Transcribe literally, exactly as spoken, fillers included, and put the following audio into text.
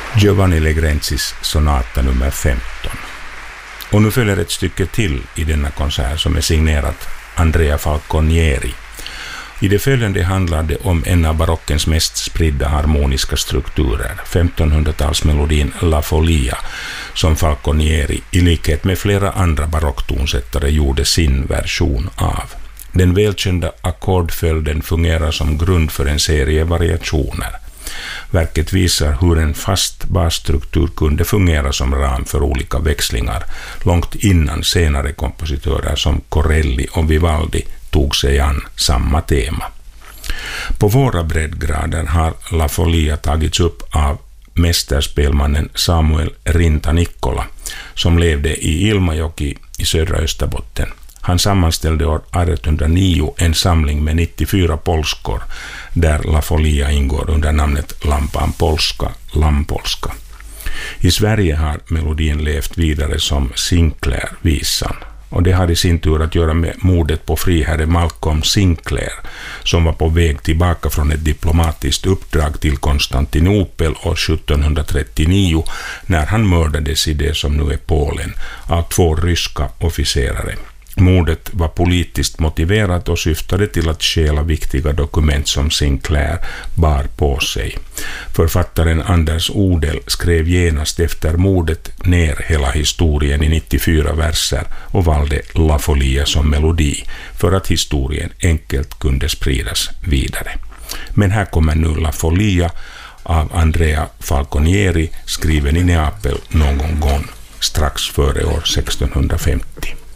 Giovanni Legrenzis sonata nummer femton. Och nu följer ett stycke till i denna konsert som är signerat Andrea Falconieri. I det följande handlar det om en av barockens mest spridda harmoniska strukturer, femtonhundratalsmelodin La Folia, som Falconieri i likhet med flera andra barocktonsättare gjorde sin version av. Den välkända ackordföljden fungerar som grund för en serie variationer. Verket visar hur en fast basstruktur kunde fungera som ram för olika växlingar, långt innan senare kompositörer som Corelli och Vivaldi tog sig an samma tema. På våra breddgrader har La Folia tagits upp av mästerspelmannen Samuel Rinta-Nikkola, som levde i Ilmajoki i södra Österbotten. Han sammanställde år artonhundranio en samling med nittiofyra polskor, där La Folia ingår under namnet Lampan Polska, Lampolska. I Sverige har melodin levt vidare som Sinclair-visan, och det har i sin tur att göra med mordet på friherre Malcolm Sinclair, som var på väg tillbaka från ett diplomatiskt uppdrag till Konstantinopel år sjuttonhundratrettionio, när han mördades i det som nu är Polen av två ryska officerare. Mordet var politiskt motiverat och syftade till att stjäla viktiga dokument som Sinclair bar på sig. Författaren Anders Odell skrev genast efter mordet ner hela historien i nittiofyra verser och valde La Folia som melodi för att historien enkelt kunde spridas vidare. Men här kommer nu La Folia av Andrea Falconieri, skriven i Neapel någon gång strax före år sextonhundrafemtio.